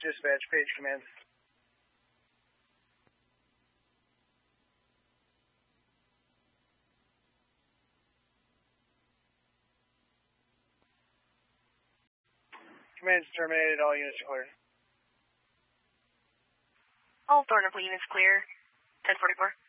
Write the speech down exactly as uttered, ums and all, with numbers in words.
dispatch, page command. Command's terminated, all units are clear. All Thornapple units clear. ten forty-four.